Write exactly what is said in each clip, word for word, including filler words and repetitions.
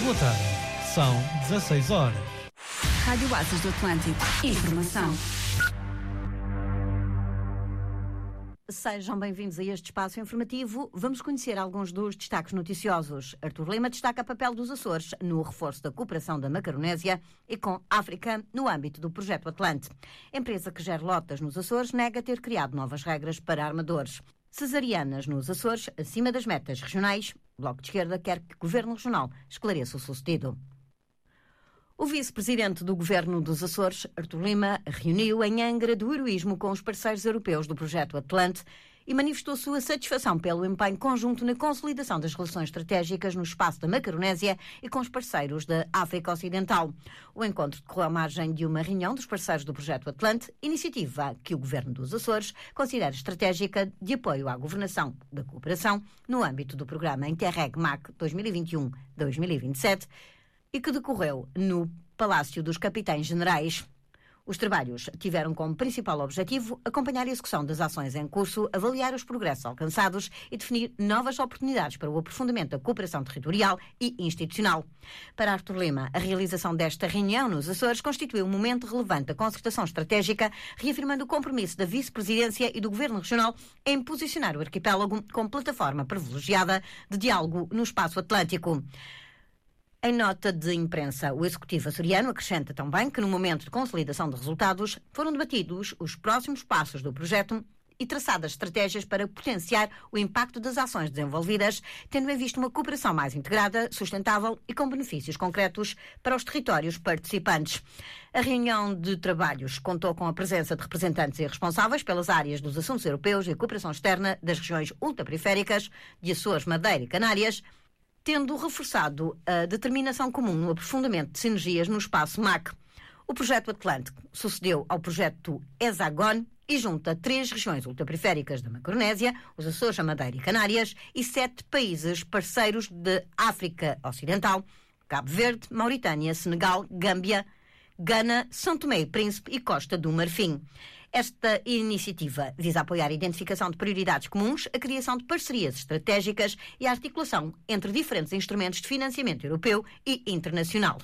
Boa tarde. São dezasseis horas. Rádio Oásis do Atlântico. Informação. Sejam bem-vindos a este espaço informativo. Vamos conhecer alguns dos destaques noticiosos. Artur Lima destaca o papel dos Açores no reforço da cooperação da Macaronésia e com África no âmbito do Projeto Atlante. Empresa que gera lotas nos Açores nega ter criado novas regras para armadores. Cesarianas nos Açores, acima das metas regionais. O Bloco de Esquerda quer que o Governo Regional esclareça o sucedido. O vice-presidente do Governo dos Açores, Artur Lima, reuniu em Angra do heroísmo com os parceiros europeus do Projeto Atlante e manifestou sua satisfação pelo empenho conjunto na consolidação das relações estratégicas no espaço da Macaronésia e com os parceiros da África Ocidental. O encontro decorreu à margem de uma reunião dos parceiros do Projeto Atlante, iniciativa que o Governo dos Açores considera estratégica de apoio à governação da cooperação no âmbito do programa Interreg M A C dois mil e vinte e um a dois mil e vinte e sete, e que decorreu no Palácio dos Capitães Generais. Os trabalhos tiveram como principal objetivo acompanhar a execução das ações em curso, avaliar os progressos alcançados e definir novas oportunidades para o aprofundamento da cooperação territorial e institucional. Para Artur Lima, a realização desta reunião nos Açores constituiu um momento relevante da concertação estratégica, reafirmando o compromisso da Vice-Presidência e do Governo Regional em posicionar o arquipélago como plataforma privilegiada de diálogo no espaço atlântico. Em nota de imprensa, o Executivo açoriano acrescenta também que, no momento de consolidação de resultados, foram debatidos os próximos passos do projeto e traçadas estratégias para potenciar o impacto das ações desenvolvidas, tendo em vista uma cooperação mais integrada, sustentável e com benefícios concretos para os territórios participantes. A reunião de trabalhos contou com a presença de representantes e responsáveis pelas áreas dos assuntos europeus e a cooperação externa das regiões ultraperiféricas de Açores, Madeira e Canárias, tendo reforçado a determinação comum no aprofundamento de sinergias no espaço M A C. O Projeto Atlântico sucedeu ao Projeto Hexagon e junta três regiões ultraperiféricas da Macaronésia, os Açores, a Madeira e Canárias, e sete países parceiros de África Ocidental, Cabo Verde, Mauritânia, Senegal, Gâmbia, Gana, São Tomé e Príncipe e Costa do Marfim. Esta iniciativa visa apoiar a identificação de prioridades comuns, a criação de parcerias estratégicas e a articulação entre diferentes instrumentos de financiamento europeu e internacional.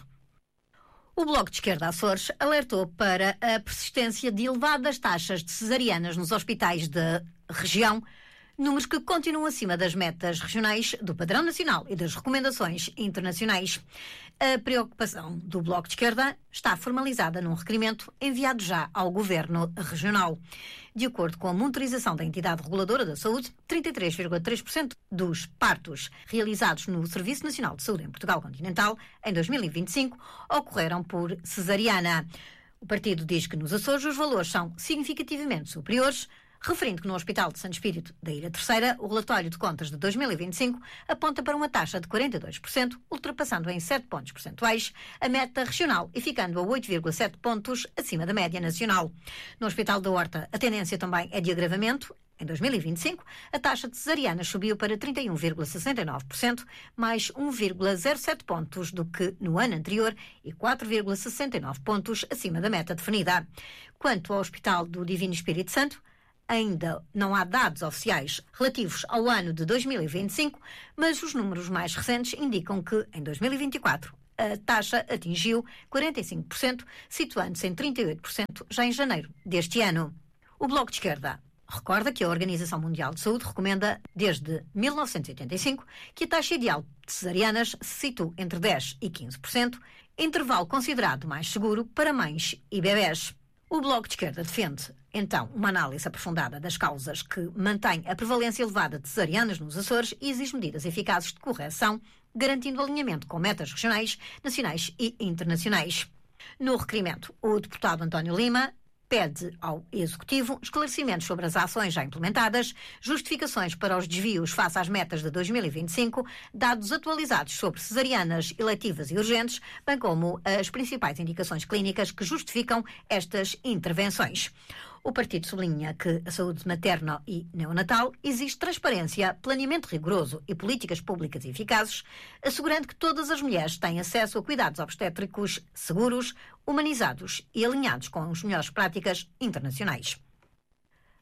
O Bloco de Esquerda Açores alertou para a persistência de elevadas taxas de cesarianas nos hospitais da região, números que continuam acima das metas regionais, do padrão nacional e das recomendações internacionais. A preocupação do Bloco de Esquerda está formalizada num requerimento enviado já ao Governo Regional. De acordo com a monitorização da entidade reguladora da saúde, trinta e três vírgula três por cento dos partos realizados no Serviço Nacional de Saúde em Portugal Continental em dois mil e vinte e cinco ocorreram por cesariana. O partido diz que nos Açores os valores são significativamente superiores, referindo que no Hospital de Santo Espírito da Ilha Terceira, o relatório de contas de dois mil e vinte e cinco aponta para uma taxa de quarenta e dois por cento, ultrapassando em sete pontos percentuais a meta regional e ficando a oito vírgula sete pontos acima da média nacional. No Hospital da Horta, a tendência também é de agravamento. Em dois mil e vinte e cinco, a taxa de cesarianas subiu para trinta e um vírgula sessenta e nove por cento, mais um vírgula zero sete pontos do que no ano anterior e quatro vírgula sessenta e nove pontos acima da meta definida. Quanto ao Hospital do Divino Espírito Santo, ainda não há dados oficiais relativos ao ano de dois mil e vinte e cinco, mas os números mais recentes indicam que, em dois mil e vinte e quatro, a taxa atingiu quarenta e cinco por cento, situando-se em trinta e oito por cento já em janeiro deste ano. O Bloco de Esquerda recorda que a Organização Mundial de Saúde recomenda, desde mil novecentos e oitenta e cinco, que a taxa ideal de cesarianas se situa entre dez por cento e quinze por cento, intervalo considerado mais seguro para mães e bebés. O Bloco de Esquerda defende, então, uma análise aprofundada das causas que mantém a prevalência elevada de cesarianas nos Açores e exige medidas eficazes de correção, garantindo alinhamento com metas regionais, nacionais e internacionais. No requerimento, o deputado António Lima pede ao Executivo esclarecimentos sobre as ações já implementadas, justificações para os desvios face às metas de dois mil e vinte e cinco, dados atualizados sobre cesarianas eletivas e urgentes, bem como as principais indicações clínicas que justificam estas intervenções. O partido sublinha que a saúde materna e neonatal exige transparência, planeamento rigoroso e políticas públicas eficazes, assegurando que todas as mulheres têm acesso a cuidados obstétricos seguros, humanizados e alinhados com as melhores práticas internacionais.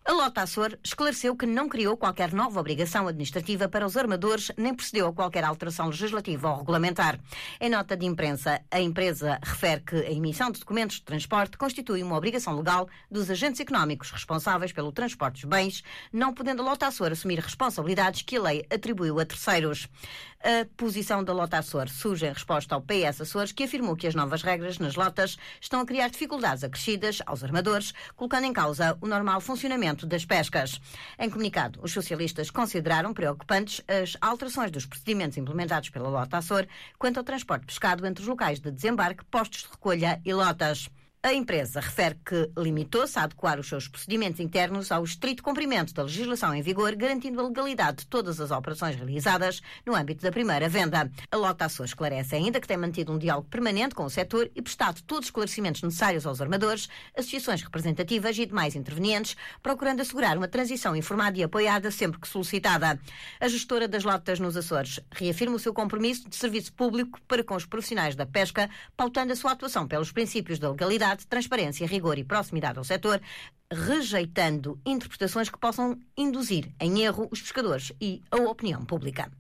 A Lota Açor esclareceu que não criou qualquer nova obrigação administrativa para os armadores, nem procedeu a qualquer alteração legislativa ou regulamentar. Em nota de imprensa, a empresa refere que a emissão de documentos de transporte constitui uma obrigação legal dos agentes económicos responsáveis pelo transporte dos bens, não podendo a Lota Açor assumir responsabilidades que a lei atribuiu a terceiros. A posição da Lota Açor surge em resposta ao P S Açores, que afirmou que as novas regras nas lotas estão a criar dificuldades acrescidas aos armadores, colocando em causa o normal funcionamento das pescas. Em comunicado, os socialistas consideraram preocupantes as alterações dos procedimentos implementados pela Lota Açor quanto ao transporte de pescado entre os locais de desembarque, postos de recolha e lotas. A empresa refere que limitou-se a adequar os seus procedimentos internos ao estrito cumprimento da legislação em vigor, garantindo a legalidade de todas as operações realizadas no âmbito da primeira venda. A Lota Açor esclarece ainda que tem mantido um diálogo permanente com o setor e prestado todos os esclarecimentos necessários aos armadores, associações representativas e demais intervenientes, procurando assegurar uma transição informada e apoiada sempre que solicitada. A gestora das lotas nos Açores reafirma o seu compromisso de serviço público para com os profissionais da pesca, pautando a sua atuação pelos princípios da legalidade, transparência, rigor e proximidade ao setor, rejeitando interpretações que possam induzir em erro os pescadores e a opinião pública.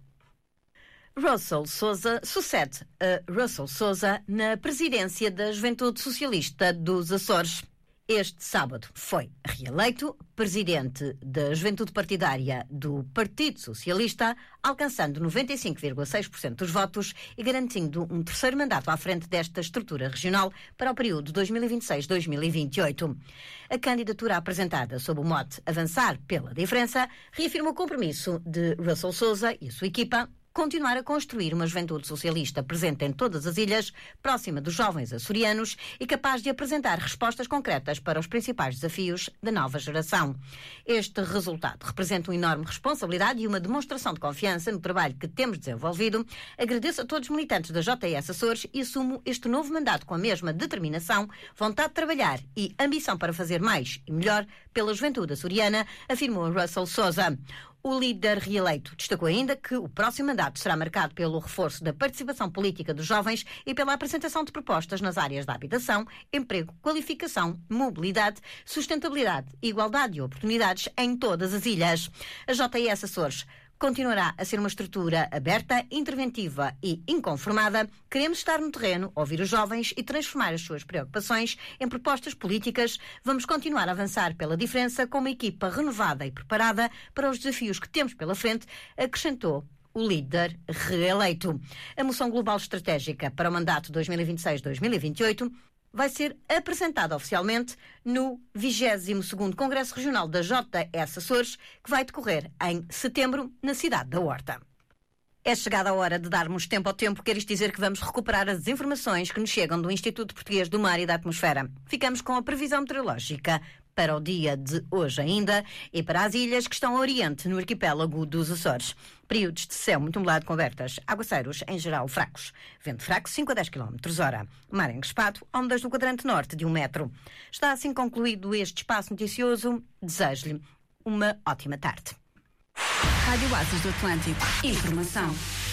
Russell Souza sucede a Russell Souza na presidência da Juventude Socialista dos Açores. Este sábado foi reeleito presidente da Juventude Partidária do Partido Socialista, alcançando noventa e cinco vírgula seis por cento dos votos e garantindo um terceiro mandato à frente desta estrutura regional para o período dois mil e vinte e seis a dois mil e vinte e oito. A candidatura apresentada sob o mote Avançar pela Diferença reafirma o compromisso de Russell Souza e a sua equipa continuar a construir uma juventude socialista presente em todas as ilhas, próxima dos jovens açorianos e capaz de apresentar respostas concretas para os principais desafios da nova geração. Este resultado representa uma enorme responsabilidade e uma demonstração de confiança no trabalho que temos desenvolvido. Agradeço a todos os militantes da J S Açores e assumo este novo mandato com a mesma determinação, vontade de trabalhar e ambição para fazer mais e melhor pela juventude açoriana, afirmou Russell Souza. O líder reeleito destacou ainda que o próximo mandato será marcado pelo reforço da participação política dos jovens e pela apresentação de propostas nas áreas da habitação, emprego, qualificação, mobilidade, sustentabilidade e igualdade de oportunidades em todas as ilhas. A J S Açores continuará a ser uma estrutura aberta, interventiva e inconformada. Queremos estar no terreno, ouvir os jovens e transformar as suas preocupações em propostas políticas. Vamos continuar a avançar pela diferença com uma equipa renovada e preparada para os desafios que temos pela frente, acrescentou o líder reeleito. A moção global estratégica para o mandato dois mil e vinte e seis a dois mil e vinte e oito vai ser apresentada oficialmente no vigésimo segundo Congresso Regional da J S Açores, que vai decorrer em setembro na cidade da Horta. É chegada a hora de darmos tempo ao tempo, quer isto dizer que vamos recuperar as informações que nos chegam do Instituto Português do Mar e da Atmosfera. Ficamos com a previsão meteorológica para o dia de hoje ainda e para as ilhas que estão a oriente no arquipélago dos Açores. Períodos de céu muito nublado com abertas, aguaceiros em geral fracos. Vento fraco cinco a dez quilómetros hora. Mar encrespado, ondas do quadrante norte de um metro. Está assim concluído este espaço noticioso. Desejo-lhe uma ótima tarde. Rádio Oásis do Atlântico. Informação.